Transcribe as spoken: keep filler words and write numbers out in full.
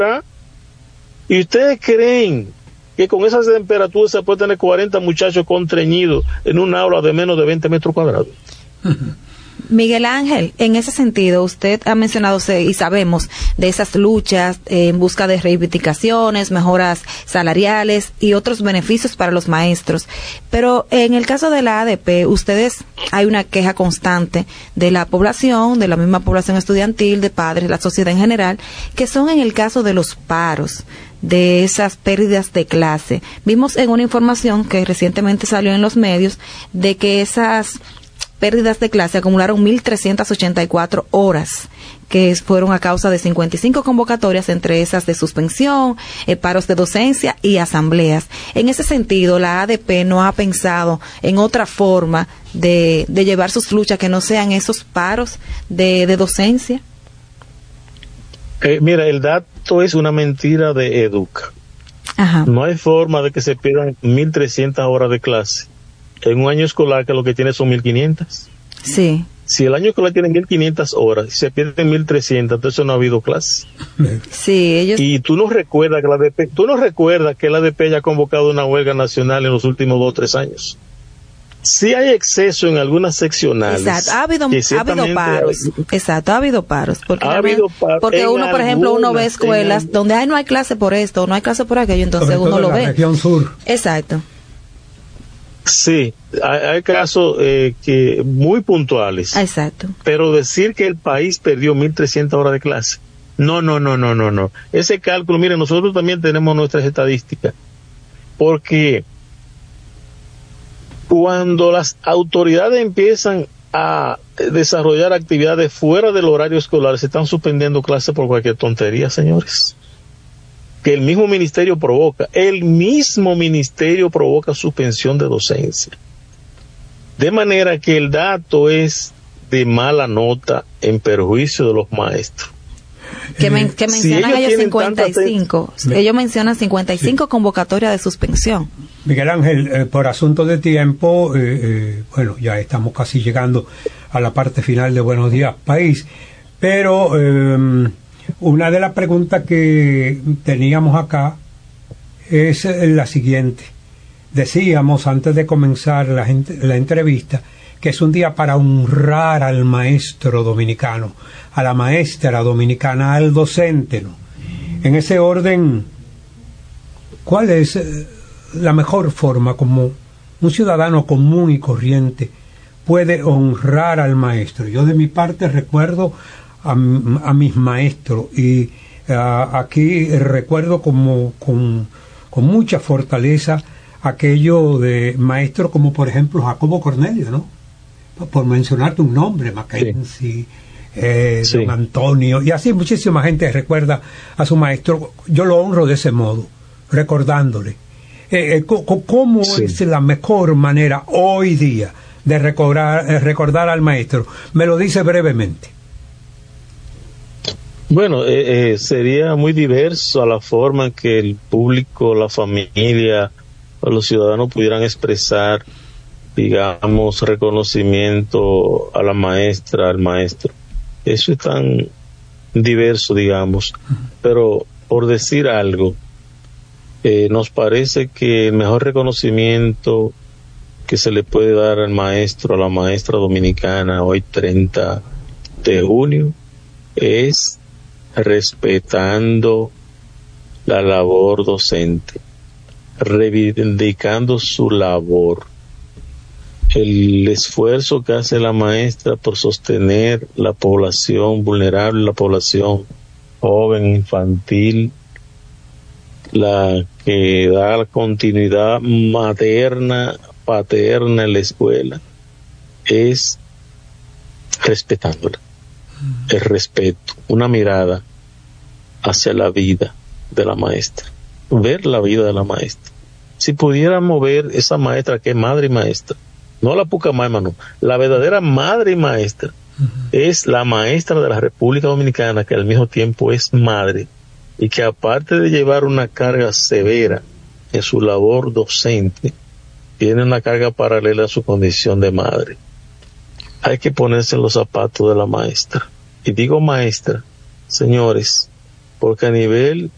¿Y ustedes creen que con esas temperaturas se puede tener cuarenta muchachos contrañidos en un aula de menos de veinte metros cuadrados? Miguel Ángel, en ese sentido, usted ha mencionado y sabemos de esas luchas eh, en busca de reivindicaciones, mejoras salariales y otros beneficios para los maestros. Pero en el caso de la A D P, ustedes, hay una queja constante de la población, de la misma población estudiantil, de padres, la sociedad en general, que son en el caso de los paros, de esas pérdidas de clase. Vimos en una información que recientemente salió en los medios de que esas pérdidas de clase acumularon mil trescientas ochenta y cuatro horas, que fueron a causa de cincuenta y cinco convocatorias, entre esas de suspensión, eh, paros de docencia y asambleas. En ese sentido, la A D P no ha pensado en otra forma de, de llevar sus luchas que no sean esos paros de, de docencia. Eh, mira, el dato es una mentira de Educa. Ajá. No hay forma de que se pierdan mil trescientas horas de clase en un año escolar que lo que tiene son mil quinientas. Sí. Si el año escolar tiene mil quinientas horas y se pierden mil trescientas, entonces no ha habido clase. Sí, ellos... Y tú no recuerdas que la A D P, tú no recuerdas que la A D P haya convocado una huelga nacional en los últimos dos o tres años. Sí hay exceso en algunas seccionales. Exacto, ha habido, ha habido paros. Hay, Exacto, ha habido paros. Porque, ha habido par porque uno, por ejemplo, algunas, uno ve escuelas en, donde ay, no hay clase por esto, no hay clase por aquello, entonces uno lo ve. Región sur. Exacto. Sí, hay, hay casos eh, que muy puntuales. Exacto. Pero decir que el país perdió mil trescientas horas de clase, no, no, no, no, no, no. Ese cálculo, miren, nosotros también tenemos nuestras estadísticas, porque cuando las autoridades empiezan a desarrollar actividades fuera del horario escolar, se están suspendiendo clases por cualquier tontería, señores. Que el mismo ministerio provoca, el mismo ministerio provoca suspensión de docencia. De manera que el dato es de mala nota en perjuicio de los maestros. Que, men que mencionan si ellos, ellos cincuenta y cinco, tanta... ellos mencionan cincuenta y cinco sí. convocatorias de suspensión. Miguel Ángel, eh, por asunto de tiempo, eh, eh, bueno, ya estamos casi llegando a la parte final de Buenos Días País, pero eh, una de las preguntas que teníamos acá es la siguiente. Decíamos antes de comenzar la, la entrevista que es un día para honrar al maestro dominicano, a la maestra dominicana, al docente, ¿no? En ese orden, ¿cuál es la mejor forma como un ciudadano común y corriente puede honrar al maestro? Yo de mi parte recuerdo a, a mis maestros y a, aquí recuerdo como con, con mucha fortaleza aquello de maestros como por ejemplo Jacobo Cornelio, ¿no? Por mencionarte un nombre, Mackenzie, sí. eh, sí. Don Antonio, y así muchísima gente recuerda a su maestro. Yo lo honro de ese modo, recordándole. Eh, eh, ¿Cómo sí. es la mejor manera hoy día de recordar, eh, recordar al maestro? Me lo dice brevemente. Bueno, eh, eh, sería muy diverso a la forma en que el público, la familia o los ciudadanos pudieran expresar, digamos, reconocimiento a la maestra, al maestro. Eso es tan diverso, digamos, pero por decir algo, eh, nos parece que el mejor reconocimiento que se le puede dar al maestro, a la maestra dominicana, hoy treinta de junio, es respetando la labor docente, reivindicando su labor, el esfuerzo que hace la maestra por sostener la población vulnerable, la población joven, infantil, la que da la continuidad materna, paterna en la escuela, es respetándola, el respeto, una mirada hacia la vida de la maestra, ver la vida de la maestra. Si pudiéramos ver esa maestra que es madre y maestra, no la Pucamaima, no, la verdadera madre y maestra, uh-huh. es la maestra de la República Dominicana, que al mismo tiempo es madre, y que aparte de llevar una carga severa en su labor docente, tiene una carga paralela a su condición de madre. Hay que ponerse en los zapatos de la maestra. Y digo maestra, señores, porque a nivel